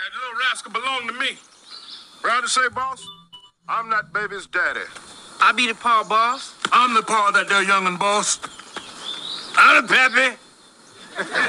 That little rascal belonged to me. Proud to say, boss, I'm that baby's daddy. I be the paw, boss. I'm the paw that there youngin' boss. I'm the pappy.